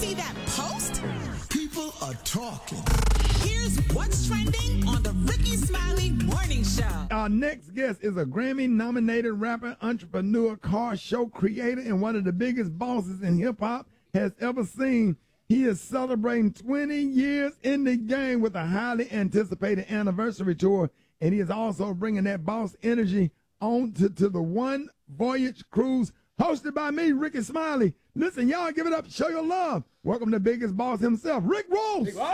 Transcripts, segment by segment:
see that post? People are talking. Here's what's trending on the Ricky Smiley Morning Show. Our next guest is a Grammy-nominated rapper, entrepreneur, car show creator, and one of the biggest bosses in hip-hop has ever seen. He is celebrating 20 years in the game with a highly anticipated anniversary tour, and he is also bringing that boss energy on to the One Voyage cruise hosted by me, Ricky Smiley. Listen, y'all, give it up. Show your love. Welcome to Biggest Boss himself, Rick Ross. What's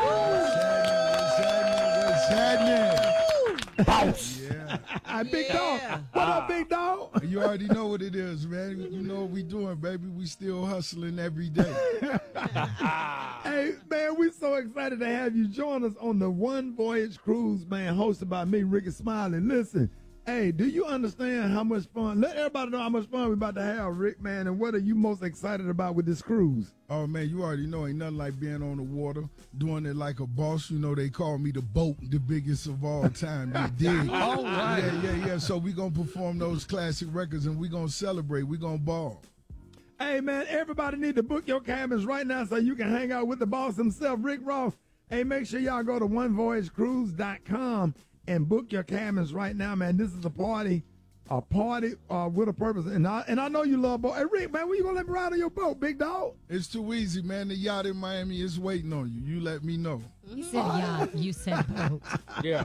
happening? Boss. Yeah. Big dog. What up, big dog? You already know what it is, man. You know what we doing, baby. We still hustling every day. Hey, man, we're so excited to have you join us on the One Voyage cruise, man, hosted by me, Ricky Smiley. Listen, hey, do you understand how much fun? Let everybody know how much fun we're about to have, Rick, man, and what are you most excited about with this cruise? Oh, man, you already know ain't nothing like being on the water, doing it like a boss. You know, they call me the boat, the biggest of all time. You dig? All right. Yeah. So we going to perform those classic records, and we going to celebrate. We going to ball. Hey, man, everybody need to book your cabins right now so you can hang out with the boss himself, Rick Ross. Hey, make sure y'all go to onevoyagecruise.com and book your cabins right now, man. This is a party with a purpose. And I know you love boat. Hey, Rick, man, when you going to let me ride on your boat, big dog? It's too easy, man. The yacht in Miami is waiting on you. You let me know. He said yacht. You said boat. Yeah.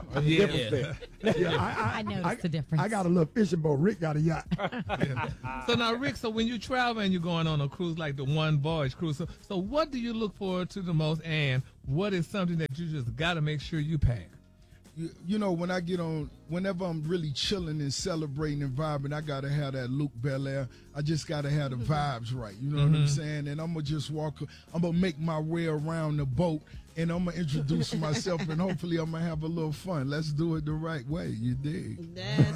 I noticed the difference. I got a little fishing boat. Rick got a yacht. So now, Rick, so when you travel and you're going on a cruise like the One Voyage cruise, so what do you look forward to the most, and what is something that you just got to make sure you pack? You know, when I get on, whenever I'm really chilling and celebrating and vibing, I got to have that Luke Belair. I just got to have the vibes right. You know what I'm saying? And I'm going to just I'm going to make my way around the boat, and I'm going to introduce myself, and hopefully I'm going to have a little fun. Let's do it the right way. You dig?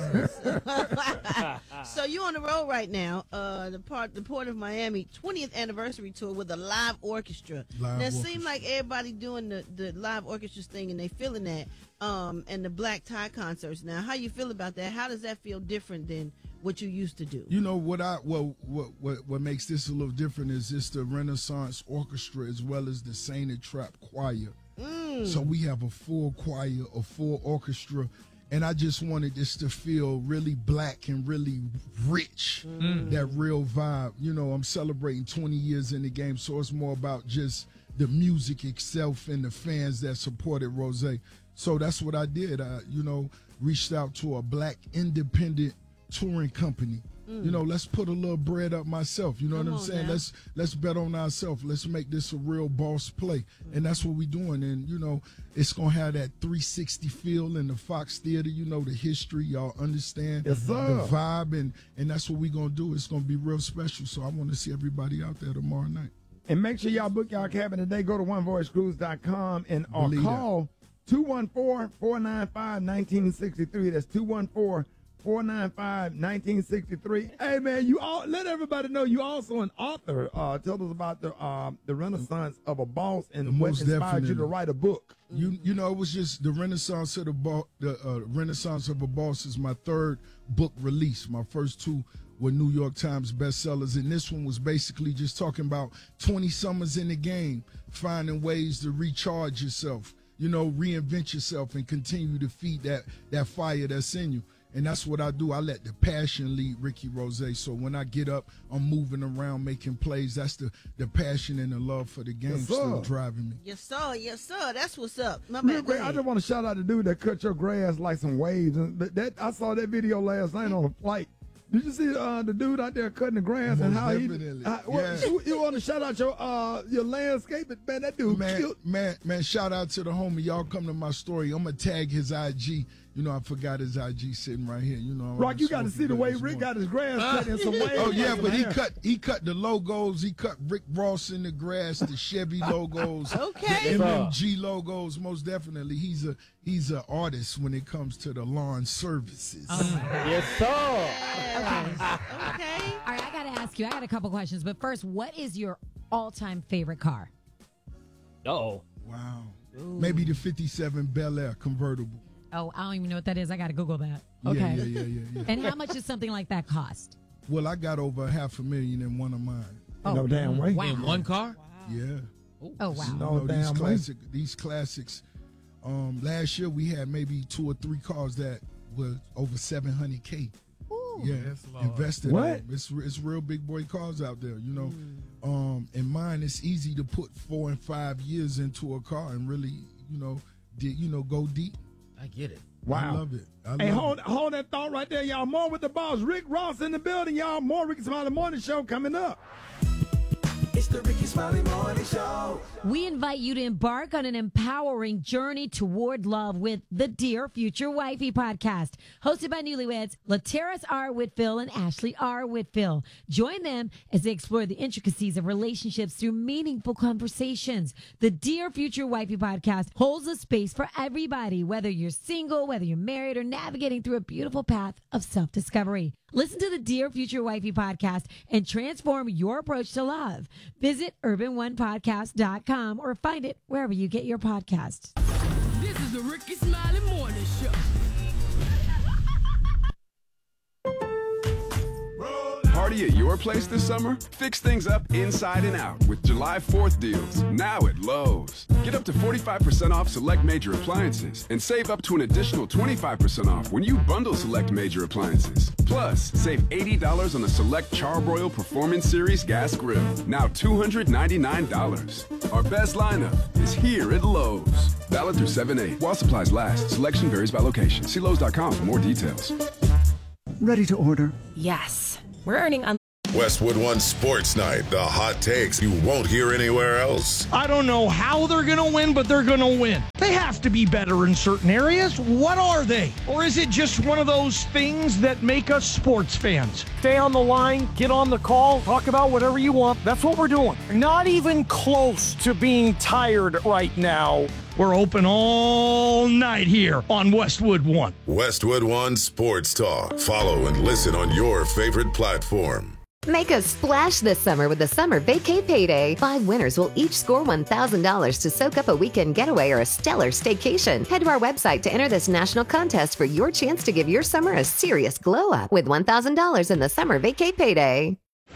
So you on the road right now, the Port of Miami 20th anniversary tour with a live orchestra. It seems like everybody doing the live orchestra thing, and they feeling that. And the black tie concerts. Now, how you feel about that? How does that feel different than what you used to do? You know what makes this a little different is just the Renaissance Orchestra as well as the Sainted Trap Choir. So we have a full choir, a full orchestra, and I just wanted this to feel really black and really rich, that real vibe. You know, I'm celebrating 20 years in the game, so it's more about just the music itself and the fans that supported Rose. So that's what I did. I, reached out to a black independent touring company. You know, let's put a little bread up myself. You know what I'm saying? Now. Let's bet on ourselves. Let's make this a real boss play. And that's what we're doing. And, it's going to have that 360 feel in the Fox Theater. You know, the history. Y'all understand the vibe. And that's what we're going to do. It's going to be real special. So I want to see everybody out there tomorrow night. And make sure y'all book y'all cabin today. Go to onevoyagecruise.com and call 214-495-1963. That's 214-495-1963. Hey, man, you all let everybody know you also an author. Tell us about the Renaissance of a Boss and what inspired you to write a book. You know, it was just the Renaissance of the Renaissance of a Boss is my third book release. My first two were New York Times bestsellers, and this one was basically just talking about 20 summers in the game, finding ways to recharge yourself, reinvent yourself and continue to feed that fire that's in you. And that's what I do. I let the passion lead Ricky Rose. So when I get up, I'm moving around, making plays. That's the passion and the love for the game still driving me. Yes, sir. That's what's up. Real quick, I just want to shout out the dude that cut your grass like some waves. And I saw that video last night on a flight. Did you see the dude out there cutting the grass and how definitely. You want to shout out your landscaping, man? That dude cute. Man, shout out to the homie. Y'all come to my story. I'm gonna tag his IG. I forgot his IG sitting right here. Rock, you got to see the way Rick got his grass cut in some waves. Oh yeah, but he cut the logos. He cut Rick Ross in the grass, the Chevy logos, okay, the MMG logos. Most definitely, he's an artist when it comes to the lawn services. Yes, sir. Okay. All right, I got to ask you. I got a couple questions, but first, what is your all-time favorite car? Uh-oh. Wow. Ooh. Maybe the '57 Bel Air convertible. Oh, I don't even know what that is. I got to Google that. Okay. Yeah. And how much does something like that cost? Well, I got over $500,000 in one of mine. No damn way. Wow. In one car? Yeah. Oh, wow. No damn way. These classics. Last year we had maybe 2 or 3 cars that were over $700K. Yeah, invested. What? In. It's real big boy cars out there, you know. In mine, it's easy to put 4 and 5 years into a car and really, go deep. I get it. I Wow. love it. Hey, hold that thought right there, y'all. More with the boss, Rick Ross in the building, y'all. More Ricky Smiley Morning Show coming up. It's the Ricky Smiley Morning Show. We invite you to embark on an empowering journey toward love with the Dear Future Wifey podcast, hosted by newlyweds Lateris R. Whitfield and Ashley R. Whitfield. Join them as they explore the intricacies of relationships through meaningful conversations. The Dear Future Wifey podcast holds a space for everybody, whether you're single, whether you're married, or navigating through a beautiful path of self-discovery. Listen to the Dear Future Wifey podcast and transform your approach to love. Visit urbanonepodcast.com or find it wherever you get your podcasts. This is the Ricky Smiley Morning Show. Party at your place this summer? Fix things up inside and out with July 4th deals, now at Lowe's. Get up to 45% off select major appliances and save up to an additional 25% off when you bundle select major appliances. Plus, save $80 on the select Char-Broil Performance Series gas grill, now $299. Our best lineup is here at Lowe's. Valid through 7/8. While supplies last, selection varies by location. See Lowe's.com for more details. Ready to order? Yes. We're earning on Westwood One Sports Night. The hot takes you won't hear anywhere else. I don't know how they're going to win, but they're going to win. They have to be better in certain areas. What are they? Or is it just one of those things that make us sports fans? Stay on the line, get on the call, talk about whatever you want. That's what we're doing. Not even close to being tired right now. We're open all night here on Westwood One. Westwood One Sports Talk. Follow and listen on your favorite platform. Make a splash this summer with the Summer Vacay Payday. 5 winners will each score $1,000 to soak up a weekend getaway or a stellar staycation. Head to our website to enter this national contest for your chance to give your summer a serious glow up with $1,000 in the Summer Vacay Payday.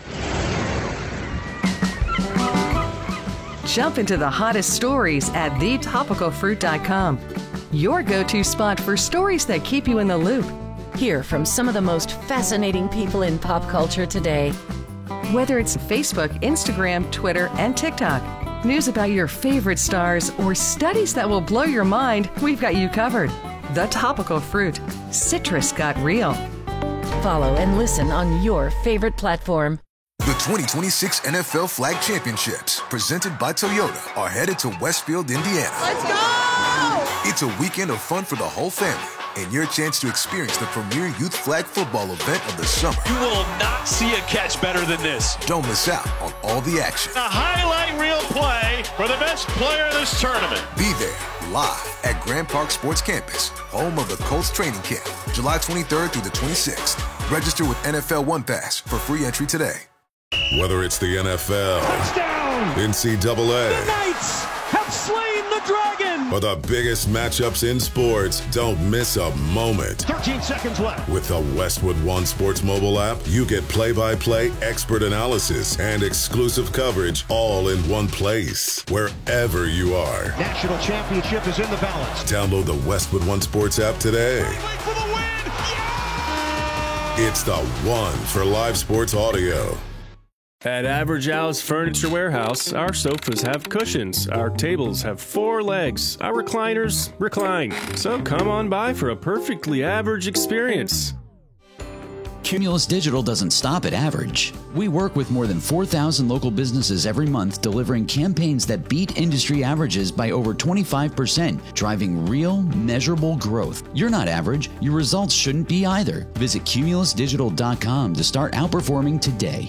Jump into the hottest stories at thetopicalfruit.com. Your go-to spot for stories that keep you in the loop. Hear from some of the most fascinating people in pop culture today. Whether it's Facebook, Instagram, Twitter, and TikTok, news about your favorite stars, or studies that will blow your mind, we've got you covered. The Topical Fruit. Citrus got real. Follow and listen on your favorite platform. The 2026 NFL Flag Championships, presented by Toyota, are headed to Westfield, Indiana. Let's go! It's a weekend of fun for the whole family and your chance to experience the premier youth flag football event of the summer. You will not see a catch better than this. Don't miss out on all the action. A highlight reel play for the best player in this tournament. Be there live at Grand Park Sports Campus, home of the Colts training camp, July 23rd through the 26th. Register with NFL One Pass for free entry today. Whether it's the NFL, touchdown, NCAA, the Knights have slain the dragon, or the biggest matchups in sports, don't miss a moment. 13 seconds left. With the Westwood One Sports mobile app, you get play-by-play expert analysis and exclusive coverage all in one place, wherever you are. National championship is in the balance. Download the Westwood One Sports app today. For the win! Yeah! It's the one for live sports audio. At Average Al's Furniture Warehouse, our sofas have cushions, our tables have 4 legs, our recliners recline. So come on by for a perfectly average experience. Cumulus Digital doesn't stop at average. We work with more than 4,000 local businesses every month, delivering campaigns that beat industry averages by over 25%, driving real, measurable growth. You're not average. Your results shouldn't be either. Visit cumulusdigital.com to start outperforming today.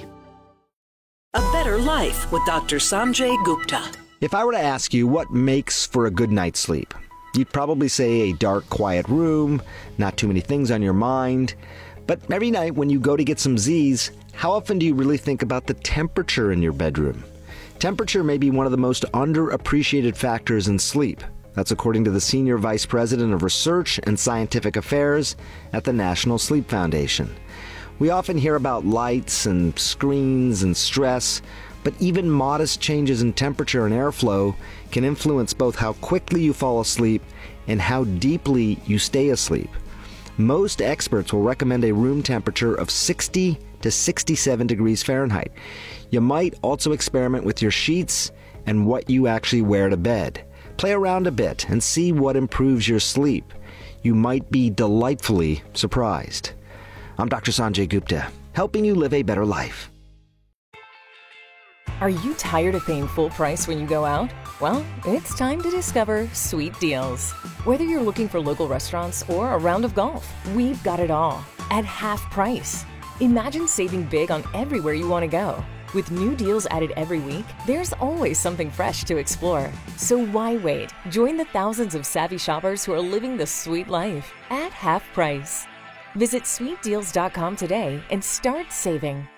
A Better Life with Dr. Sanjay Gupta. If I were to ask you what makes for a good night's sleep, you'd probably say a dark, quiet room, not too many things on your mind. But every night when you go to get some Z's, how often do you really think about the temperature in your bedroom? Temperature may be one of the most underappreciated factors in sleep. That's according to the Senior Vice President of Research and Scientific Affairs at the National Sleep Foundation. We often hear about lights and screens and stress, but even modest changes in temperature and airflow can influence both how quickly you fall asleep and how deeply you stay asleep. Most experts will recommend a room temperature of 60 to 67 degrees Fahrenheit. You might also experiment with your sheets and what you actually wear to bed. Play around a bit and see what improves your sleep. You might be delightfully surprised. I'm Dr. Sanjay Gupta, helping you live a better life. Are you tired of paying full price when you go out? Well, it's time to discover Sweet Deals. Whether you're looking for local restaurants or a round of golf, we've got it all at half price. Imagine saving big on everywhere you want to go. With new deals added every week, there's always something fresh to explore. So why wait? Join the thousands of savvy shoppers who are living the sweet life at half price. Visit sweetdeals.com today and start saving.